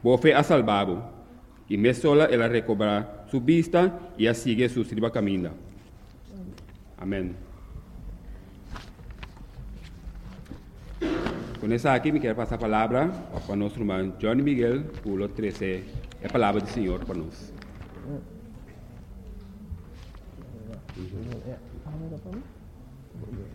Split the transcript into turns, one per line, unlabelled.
Boa fé ha salvado, y me sola ela recobra su vista y a sigue su sirva camina. Amén. Com essa aqui, me quero passar a palavra para o nosso irmão Johnny Miguel, pulo 13, é a palavra do Senhor para nós.